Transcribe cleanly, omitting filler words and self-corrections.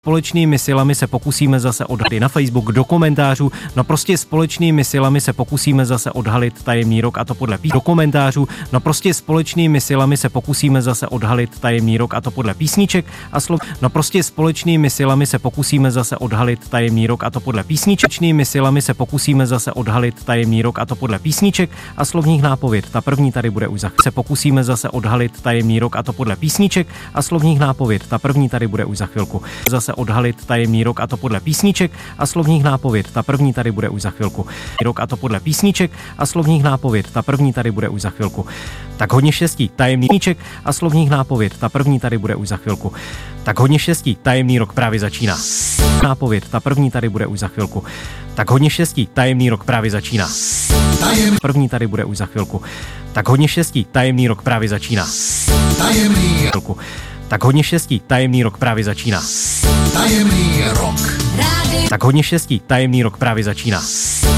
Společnými silami se pokusíme zase odhalit na Facebook do komentářů. No prostě společnými silami se pokusíme zase odhalit tajemný rok a to podle do komentářů. No prostě společnými silami se pokusíme zase odhalit tajemný rok a to podle písniček a slov. No prostě společnými silami se pokusíme zase odhalit tajemný rok a to podle písniček. Společnými silami se pokusíme zase odhalit tajemný rok a to podle písniček a slovních nápověd. Ta první tady bude už za chvilku. Se pokusíme zase odhalit tajemný rok a to podle písniček a slovních nápověd. Ta první tady bude už za chvilku. Zase odhalit tajemný rok a to podle písniček a slovních nápověd. Ta první tady bude už za chvilku. Rok a to podle písniček a slovních nápověd. Ta první tady bude už za chvilku. Tak hodně štěstí, tajemný písniček a slovních nápověd. Ta první tady bude už za chvilku. Tak hodně štěstí, tajemný rok právě začíná. Nápověd, ta první tady bude už za chvilku. Tak hodně štěstí, tajemný rok právě začíná. První tady bude už za chvilku. Tak hodně štěstí, tajemný rok právě začíná. Tajemný rok. Tak hodně štěstí, tajemný rok právě začíná. Tajemný rok. Tak hodně štěstí, tajemný rok právě začíná.